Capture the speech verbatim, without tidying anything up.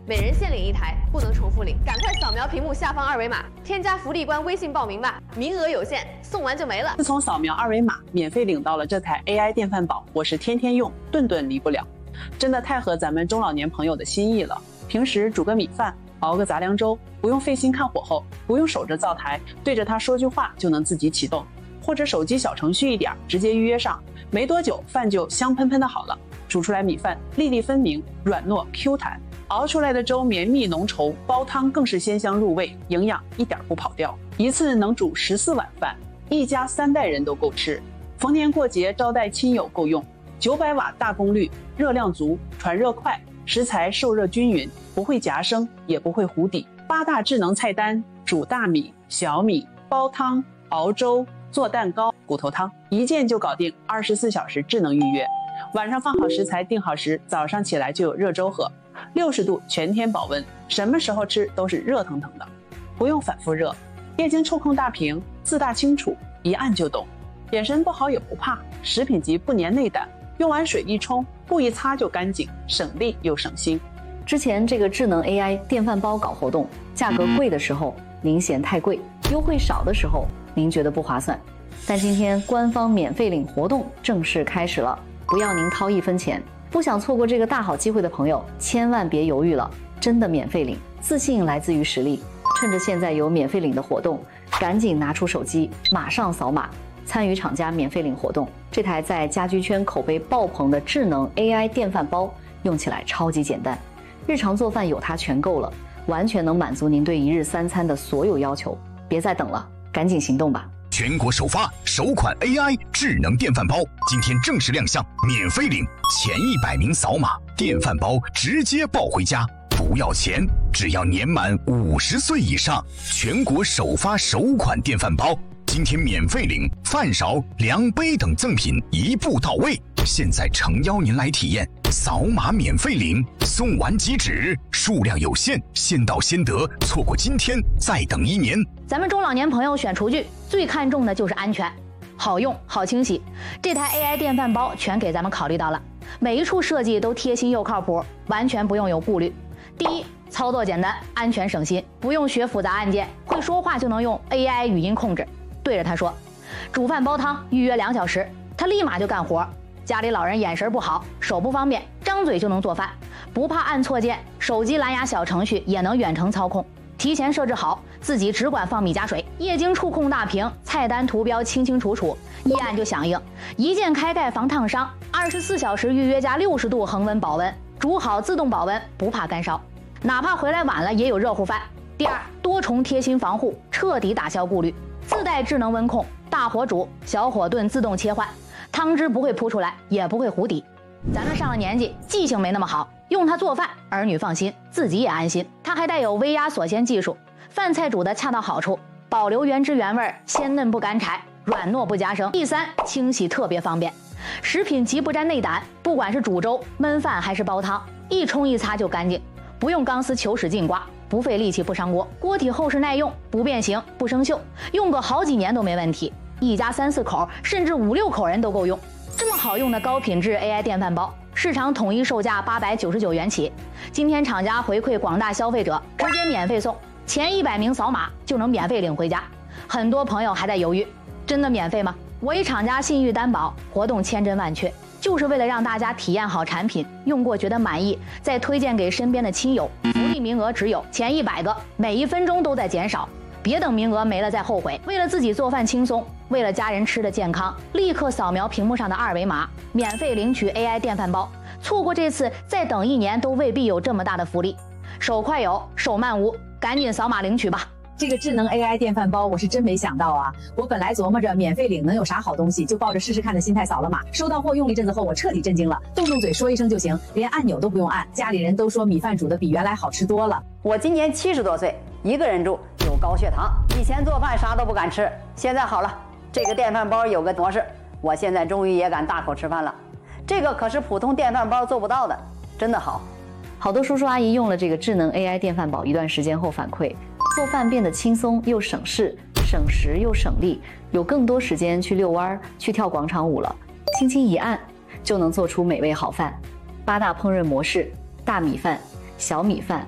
每人限领一台，不能重复领。赶快扫描屏幕下方二维码，添加福利官微信报名吧，名额有限，送完就没了。 自从扫描二维码，免费领到了这台 A I 电饭煲，我是天天用，顿顿离不了。真的太合咱们中老年朋友的心意了。平时煮个米饭，熬个杂粮粥，不用费心看火候，不用守着灶台，对着它说句话就能自己启动。或者手机小程序一点，直接预约上，没多久饭就香喷喷的好了。煮出来米饭粒粒分明，软糯 Q 弹，熬出来的粥绵密浓稠，煲汤更是鲜香入味，营养一点不跑掉。一次能煮十四碗饭，一家三代人都够吃。逢年过节招待亲友够用。九百瓦大功率，热量足，传热快，食材受热均匀，不会夹生，也不会糊底。八大智能菜单：煮大米、小米、煲汤、熬粥、做蛋糕、骨头汤，一键就搞定，二十四小时智能预约。晚上放好食材定好时，早上起来就有热粥喝，六十度全天保温，什么时候吃都是热腾腾的，不用反复热。液晶触控大屏，字大清楚，一按就懂。眼神不好也不怕，食品级不粘内胆，用完水一冲，布一擦就干净，省力又省心。 之前这个智能 A I 电饭煲搞活动，价格贵的时候您嫌太贵，优惠少的时候您觉得不划算。但今天官方免费领活动正式开始了，不要您掏一分钱。不想错过这个大好机会的朋友，千万别犹豫了，真的免费领，自信来自于实力。趁着现在有免费领的活动，赶紧拿出手机，马上扫码参与厂家免费领活动。这台在家居圈口碑爆棚的智能 A I 电饭煲用起来超级简单，日常做饭有它全够了，完全能满足您对一日三餐的所有要求。别再等了，赶紧行动吧！ 全国首发首款 A I 智能电饭煲，今天正式亮相，免费领，前一百名扫码，电饭煲直接抱回家，不要钱，只要年满五十岁以上。全国首发首款电饭煲，今天免费领，饭勺、量杯等赠品一步到位。现在诚邀您来体验，扫码免费领，送完即止，数量有限，先到先得，错过今天再等一年。 咱们中老年朋友选厨具最看重的就是安全，好用好清洗，这台 A I 电饭煲全给咱们考虑到了，每一处设计都贴心又靠谱，完全不用有顾虑。第一，操作简单，安全省心，不用学复杂按键，会说话就能用 A I 语音控制，对着它说煮饭煲汤，预约两小时，它立马就干活。家里老人眼神不好，手不方便，张嘴就能做饭，不怕按错键，手机蓝牙小程序也能远程操控，提前设置好，自己只管放米加水，液晶触控大屏，菜单图标清清楚楚，一按就响应，一键开盖防烫伤，二十四小时预约加六十度恒温保温，煮好自动保温，不怕干烧，哪怕回来晚了也有热乎饭。第二，多重贴心防护，彻底打消顾虑，自带智能温控，大火煮，小火炖自动切换，汤汁不会扑出来，也不会糊底。咱们上了年纪，记性没那么好，用它做饭，儿女放心，自己也安心。它还带有微压锁鲜技术，饭菜煮的恰到好处，保留原汁原味，鲜嫩不干柴，软糯不夹生。第三，清洗特别方便，食品级不沾内胆，不管是煮粥、焖饭还是煲汤，一冲一擦就干净，不用钢丝球使劲刮，不费力气不伤锅，锅体厚实耐用，不变形不生锈，用个好几年都没问题。一家三四口甚至五六口人都够用。这么好用的高品质 A I 电饭煲，市场统一售价八百九十九元起，今天厂家回馈广大消费者，直接免费送，前一百名扫码就能免费领回家。很多朋友还在犹豫，真的免费吗？我以厂家信誉担保，活动千真万确，就是为了让大家体验好产品，用过觉得满意，再推荐给身边的亲友。福利名额只有前一百个，每一分钟都在减少，别等名额没了再后悔。为了自己做饭轻松，为了家人吃的健康，立刻扫描屏幕上的二维码，免费领取 A I 电饭煲。错过这次，再等一年都未必有这么大的福利。手快有，手慢无，赶紧扫码领取吧。 这个智能 A I 电饭煲我是真没想到啊！我本来琢磨着免费领能有啥好东西，就抱着试试看的心态扫了码。收到货用了一阵子后，我彻底震惊了，动动嘴说一声就行，连按钮都不用按。家里人都说米饭煮的比原来好吃多了。 我今年七十多岁，一个人住，有高血糖，以前做饭啥都不敢吃，现在好了，这个电饭煲有个模式，我现在终于也敢大口吃饭了。这个可是普通电饭煲做不到的，真的好。 好多叔叔阿姨用了这个智能 A I 电饭煲一段时间后反馈，做饭变得轻松又省事，省时又省力，有更多时间去遛弯、去跳广场舞了。轻轻一按，就能做出美味好饭。八大烹饪模式：大米饭、小米饭、